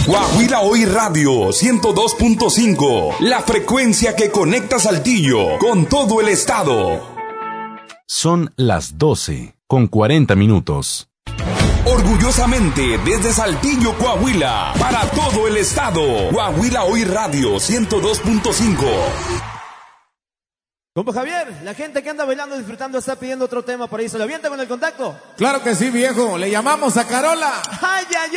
Coahuila Hoy Radio 102.5, la frecuencia que conecta Saltillo con todo el estado. Son las 12:40. Orgullosamente desde Saltillo, Coahuila, para todo el estado. Coahuila Hoy Radio 102.5. Compa Javier, la gente que anda bailando y disfrutando está pidiendo otro tema por ahí. ¿Se lo avienta con el contacto? Claro que sí, viejo. Le llamamos a Carola. ¡Ay, ay, ay!